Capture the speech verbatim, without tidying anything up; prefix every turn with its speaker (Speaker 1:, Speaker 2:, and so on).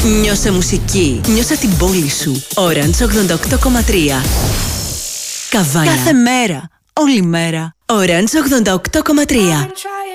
Speaker 1: Νιώσε μουσική. Νιώσε την πόλη σου. Orange ογδόντα οκτώ κόμμα τρία. Καβάλα. Κάθε μέρα. Όλη μέρα. Orange ογδόντα οκτώ κόμμα τρία.